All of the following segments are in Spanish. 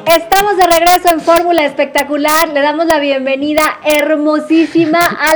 Estamos de regreso en Fórmula Espectacular. Le damos la bienvenida hermosísima a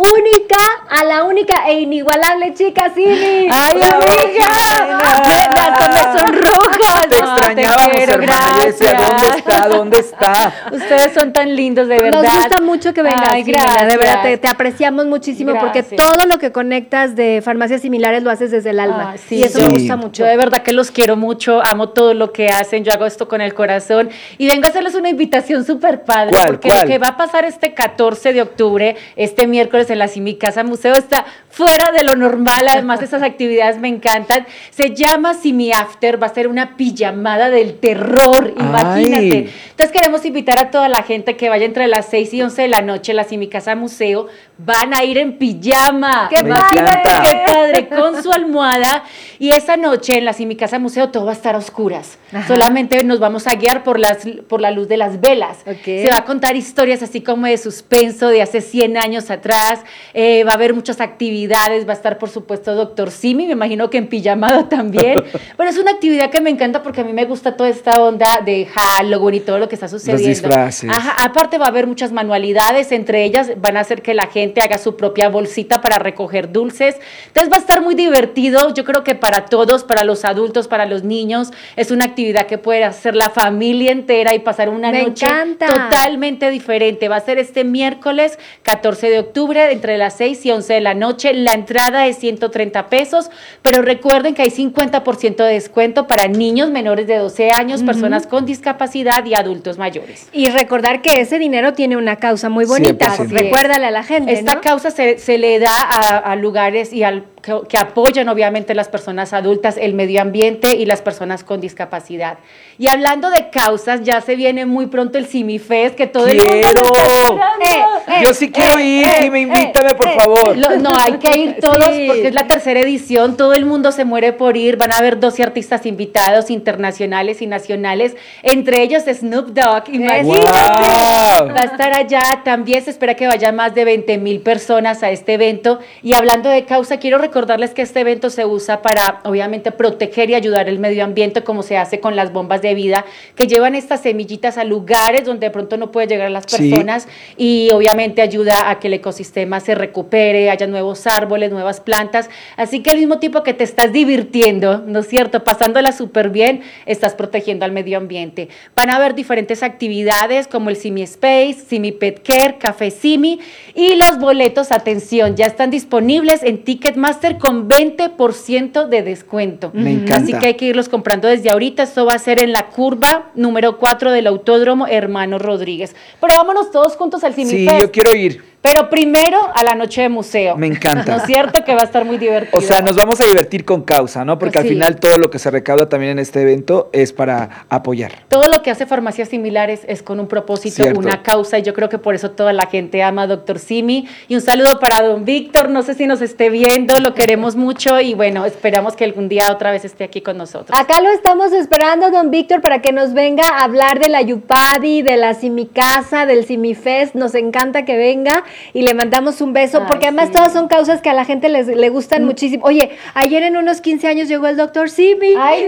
la única e inigualable chica Simi. ¡Ay, amiga! Hasta me sonrojo. Te extrañábamos, hermana. ¿Dónde está? Ustedes son tan lindos, de verdad. Nos gusta mucho que vengas. Ay, Simi, gracias. de verdad, te apreciamos muchísimo porque todo lo que conectas de farmacias similares lo haces desde el alma. Sí, y eso me gusta mucho. Yo de verdad que los quiero mucho, amo todo lo que hacen, yo hago esto con el corazón y vengo a hacerles una invitación súper padre. Porque lo que va a pasar este 14 de octubre, este miércoles en la Simi Casa Museo, está fuera de lo normal. Además, esas actividades me encantan. Se llama Simi After, va a ser una pijamada del terror, imagínate. Entonces queremos invitar a toda la gente que vaya entre las 6 y 11 de la noche a la Simi Casa Museo. Van a ir en pijama. ¡Qué padre! ¡Qué padre! Con su almohada. Y esa noche en la Simi Casa Museo todo va a estar a oscuras. Ajá. Solamente nos vamos a guiar por la luz de las velas. Okay. Se va a contar historias así como de suspenso de hace 100 años atrás. Va a haber muchas actividades. Va a estar, por supuesto, Dr. Simi. Me imagino que en pijamada también. Pero es una actividad que me encanta porque a mí me gusta toda esta onda de Halloween y todo lo que está sucediendo. Los disfraces. Ajá. Aparte va a haber muchas manualidades. Entre ellas van a hacer que la gente haga su propia bolsita para recoger dulces. Entonces va a estar muy divertido. Yo creo que para todos, para los adultos, para los niños, es una actividad que puede hacer la familia entera y pasar una noche totalmente diferente. Va a ser este miércoles 14 de octubre entre las 6 y 11 de la noche. La entrada es 130 pesos, pero recuerden que hay 50% de descuento para niños menores de 12 años, personas con discapacidad y adultos mayores. Y recordar que ese dinero tiene una causa muy bonita. Recuérdale a la gente, Esta causa se le da a lugares y que apoyan obviamente las personas adultas, el medio ambiente y las personas con discapacidad. Y hablando de causas, ya se viene muy pronto el Simi Fest, que todo el mundo yo sí quiero ir, Simi, invítame, por favor. No, hay que ir todos porque es la tercera edición, todo el mundo se muere por ir, van a haber 12 artistas invitados internacionales y nacionales, entre ellos Snoop Dogg, imagínate. Wow. Va a estar allá, también se espera que vaya más de 20,000 personas a este evento. Y hablando de causa, quiero recordarles que este evento se usa para, obviamente, proteger y ayudar el medio ambiente, como se hace con las bombas de vida, que llevan estas semillitas a lugares donde de pronto no puede llegar las personas y obviamente ayuda a que el ecosistema se recupere, haya nuevos árboles, nuevas plantas. Así que al mismo tiempo que te estás divirtiendo, ¿no es cierto?, pasándola súper bien, estás protegiendo al medio ambiente. Van a haber diferentes actividades como el Simi Space, Simi Pet Care, Café Simi, y los boletos, atención, ya están disponibles en Ticketmaster con 20% de descuento. Me encanta. Así que hay que irlos comprando desde ahorita. Esto va a ser en la curva número 4 del Autódromo Hermano Rodríguez. Pero vámonos todos juntos al Simi Fest. Sí, yo quiero ir. Pero primero a la noche de museo. Me encanta. ¿No es cierto? Que va a estar muy divertido. O sea, nos vamos a divertir con causa, ¿no? Porque al final todo lo que se recauda también en este evento es para apoyar. Todo lo que hace Farmacias Similares es con un propósito, una causa, y yo creo que por eso toda la gente ama a Dr. Simi. Y un saludo para don Víctor, no sé si nos esté viendo, lo queremos mucho y bueno, esperamos que algún día otra vez esté aquí con nosotros. Acá lo estamos esperando, don Víctor, para que nos venga a hablar de la Yupadi, de la Simi Casa, del Simi Fest. Nos encanta que venga y le mandamos un beso, porque además todas son causas que a la gente le gustan muchísimo. Oye, ayer en unos 15 años llegó el Dr. Simi. ¡Ay,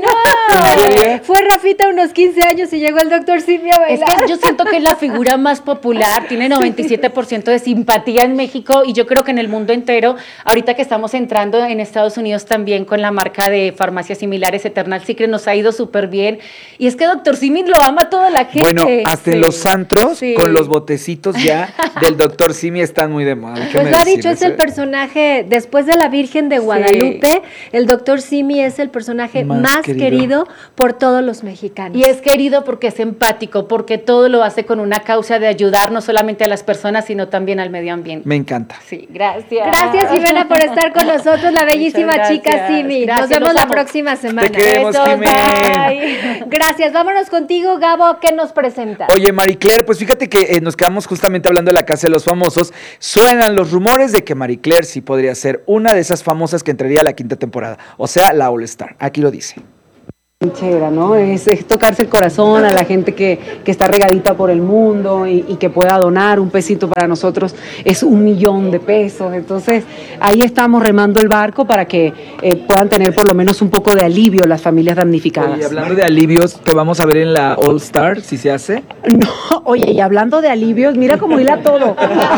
no! Fue Rafita unos 15 años y llegó el Dr. Simi a bailar. Es que yo siento que es la figura más popular, tiene 97% de simpatía en México y yo creo que en el mundo entero, ahorita que estamos entrando en Estados Unidos también con la marca de farmacias similares Eternal Secret, nos ha ido súper bien. Y es que Dr. Simi lo ama toda la gente. Bueno, hasta en los antros, con los botecitos ya del Dr. Simi están muy de moda. Pues lo ha dicho, es el personaje, después de la Virgen de Guadalupe, el Dr. Simi es el personaje más querido por todos los mexicanos. Y es querido porque es empático, porque todo lo hace con una causa de ayudar no solamente a las personas, sino también al medio ambiente. Me encanta. Sí, gracias. Gracias, Jimena, por estar con nosotros, la bellísima chica Simi. Nos vemos la próxima semana. Te queremos, Jimena. Gracias, vámonos contigo, Gabo, ¿qué nos presentas? Oye, Marie Claire, pues fíjate que nos quedamos justamente hablando de la Casa de los Famosos. Suenan los rumores de que Marie Claire sí podría ser una de esas famosas que entraría a la 5ª temporada, o sea, la All Star. Aquí lo dice. trinchera, ¿no? Es tocarse el corazón a la gente que está regadita por el mundo y que pueda donar un pesito para nosotros, es 1 millón de pesos. Entonces, ahí estamos remando el barco para que puedan tener por lo menos un poco de alivio las familias damnificadas. Y hablando de alivios, te vamos a ver en la All Star, si se hace. No, oye, y hablando de alivios, mira cómo hila todo.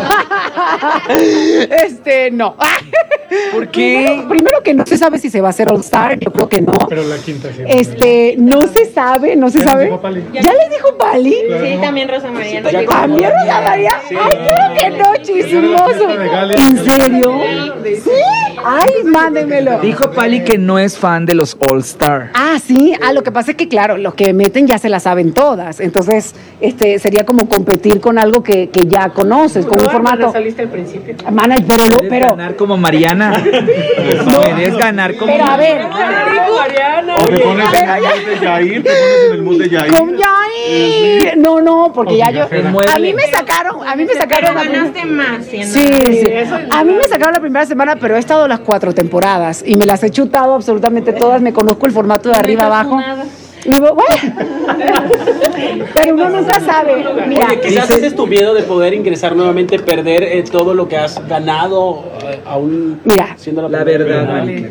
No. ¿Por qué? Primero que no se sabe si se va a hacer All Star, yo creo que no. Pero la quinta sí. No se sabe. ¿Ya le dijo Pali? ¿Ya le dijo Pali? Sí, también Rosa María. ¿También Rosa María? Sí. Ay, creo que no, chismoso. ¿En serio? Sí. Ay, mándemelo. Dijo Pali que no es fan de los All Star. Ah, sí. Lo que pasa es que, claro, los que meten ya se la saben todas. Entonces, sería como competir con algo que ya conoces, con un formato. saliste al principio. Puedes ganar como Mariana. Puedes ganar como Pero a ver. O te pones en el mood de Yair, te pones en el mood de Yair. Con Yair. No, porque ya yo. A mí me sacaron. Pero ganaste más. Sí. A mí me sacaron la primera semana, pero he estado las 4 temporadas y me las he chutado absolutamente todas. Me conozco el formato de arriba abajo. Digo, bueno, pero uno nunca sabe. Mira, Oye, quizás ese es tu miedo de poder ingresar nuevamente, perder todo lo que has ganado, aún Mira, siendo la verdad. Vale.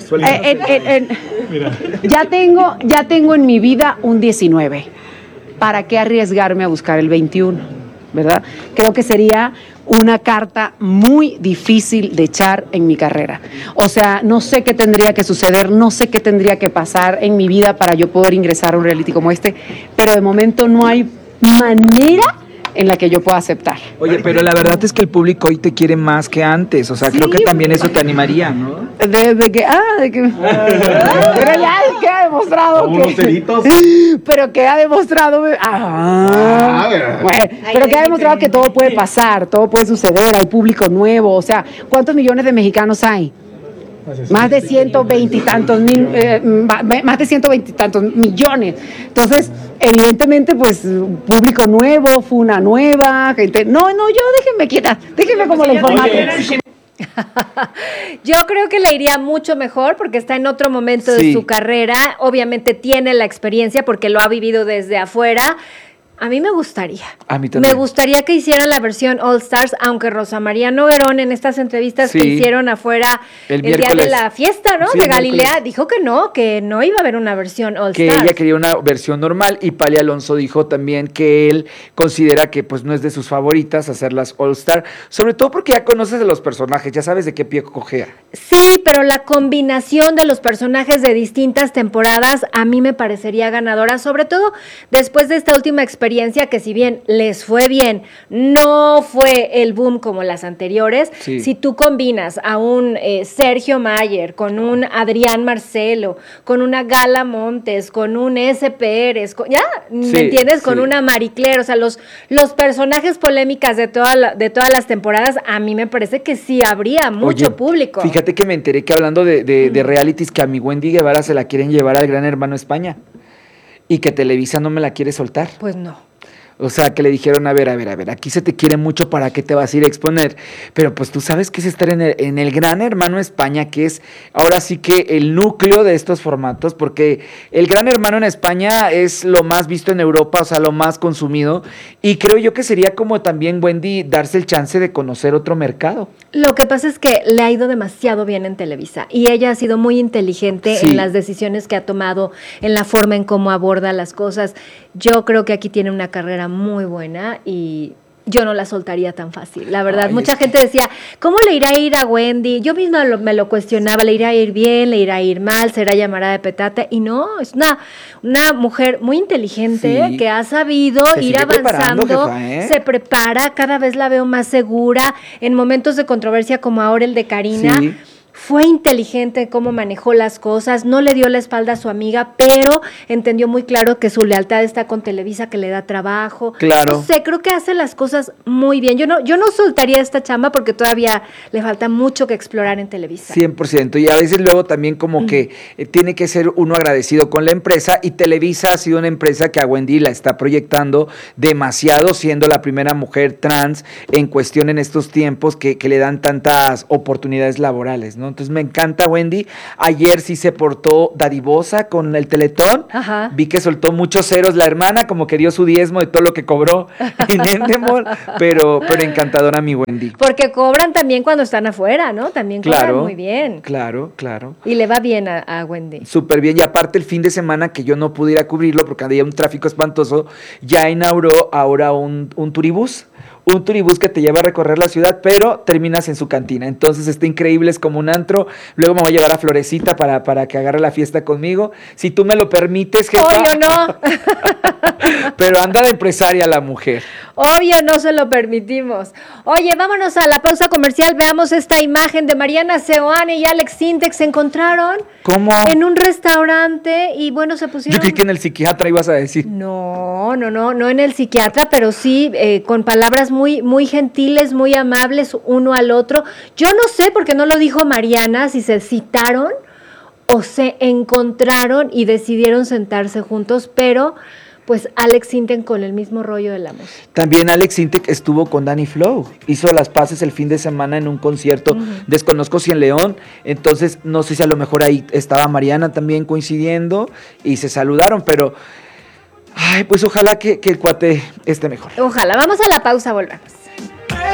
ya tengo en mi vida un 19. ¿Para qué arriesgarme a buscar el 21? ¿Verdad? Creo que sería una carta muy difícil de echar en mi carrera. O sea, no sé qué tendría que suceder, no sé qué tendría que pasar en mi vida para yo poder ingresar a un reality como este, pero de momento no hay manera en la que yo pueda aceptar. Oye, pero la verdad es que el público hoy te quiere más que antes, o sea, Sí, creo que también eso te animaría, ¿no? De que pero ya queda demostrado Unos ceritos. pero queda demostrado pero queda demostrado que todo puede pasar, todo puede suceder, hay público nuevo, o sea, ¿cuántos millones de mexicanos hay? Más de 120 y tantos mil, más de 120 y tantos millones. Entonces, evidentemente, pues, público nuevo, funa nueva, gente. No, yo déjenme quieta, déjenme como la información. Yo creo que le iría mucho mejor porque está en otro momento de su carrera. Obviamente tiene la experiencia porque lo ha vivido desde afuera. A mí me gustaría. A mí también. Me gustaría que hicieran la versión All Stars, aunque Rosa María Noguerón en estas entrevistas que hicieron afuera el día de la fiesta, ¿no? Sí, de Galilea, dijo que no iba a haber una versión All que Stars. ella quería una versión normal y Pali Alonso dijo también que él considera que pues no es de sus favoritas hacer las All Star, sobre todo porque ya conoces a los personajes, ya sabes de qué pie cojea. Sí, pero la combinación de los personajes de distintas temporadas a mí me parecería ganadora, sobre todo después de esta última experiencia que si bien les fue bien, no fue el boom como las anteriores. Sí. Si tú combinas a un Sergio Mayer con un Adrián Marcelo, con una Gala Montes, con un S. Pérez, ¿me entiendes? Con una Marie Claire, o sea, los personajes polémicas de todas las temporadas, a mí me parece que sí habría mucho público. Fíjate que me enteré que hablando de realities, que a mi Wendy Guevara se la quieren llevar al Gran Hermano España y que Televisa no me la quiere soltar. Pues no. O sea, que le dijeron, a ver, aquí se te quiere mucho, ¿para qué te vas a ir a exponer? Pero pues tú sabes que es estar en el Gran Hermano España, que es ahora sí que el núcleo de estos formatos, porque el Gran Hermano en España es lo más visto en Europa, o sea, lo más consumido, y creo yo que sería como también, Wendy, darse el chance de conocer otro mercado. Lo que pasa es que le ha ido demasiado bien en Televisa y ella ha sido muy inteligente en las decisiones que ha tomado, en la forma en cómo aborda las cosas. Yo creo que aquí tiene una carrera muy buena y yo no la soltaría tan fácil, la verdad. Mucha gente decía, ¿cómo le irá a ir a Wendy? Yo misma me lo cuestionaba, ¿le irá a ir bien? ¿Le irá a ir mal? ¿Será llamada de petate? Y no, es una mujer muy inteligente que ha sabido ir avanzando, jefa, se prepara, cada vez la veo más segura, en momentos de controversia como ahora el de Karina. Sí. Fue inteligente en cómo manejó las cosas, no le dio la espalda a su amiga, pero entendió muy claro que su lealtad está con Televisa, que le da trabajo. Claro. No sé, creo que hace las cosas muy bien. Yo no soltaría esta chamba porque todavía le falta mucho que explorar en Televisa. 100%. Y a veces luego también como que tiene que ser uno agradecido con la empresa, y Televisa ha sido una empresa que a Wendy la está proyectando demasiado, siendo la primera mujer trans en cuestión en estos tiempos que le dan tantas oportunidades laborales, ¿no? ¿no? Entonces me encanta Wendy. Ayer sí se portó dadivosa con el Teletón. Ajá. Vi que soltó muchos ceros la hermana, como que dio su diezmo de todo lo que cobró en Endemol, pero encantadora mi Wendy. Porque cobran también cuando están afuera, ¿no? También cobran muy bien. Claro. Y le va bien a Wendy. Súper bien, y aparte el fin de semana que yo no pude ir a cubrirlo porque había un tráfico espantoso, ya inauguró ahora un turibús. Un turibús que te lleva a recorrer la ciudad, pero terminas en su cantina. Entonces está increíble, es como un antro. Luego me voy a llevar a Florecita para que agarre la fiesta conmigo. Si tú me lo permites, jefa. Obvio no. Pero anda de empresaria la mujer. Obvio no se lo permitimos. Oye, vámonos a la pausa comercial. Veamos esta imagen de Mariana Seoane y Alex Sintek. Se encontraron ¿Cómo? en un restaurante y bueno, se pusieron... Yo creí que en el psiquiatra ibas a decir. No en el psiquiatra, pero sí con palabras muy gentiles, muy amables uno al otro. Yo no sé, porque no lo dijo Mariana, si se citaron o se encontraron y decidieron sentarse juntos, pero pues Alex Sintek con el mismo rollo de la música. También Alex Sintek estuvo con Danny Flow, hizo las paces el fin de semana en un concierto, desconozco si en León, entonces no sé si a lo mejor ahí estaba Mariana también coincidiendo y se saludaron, pero ay, pues ojalá que el cuate esté mejor. Ojalá, vamos a la pausa, volvemos.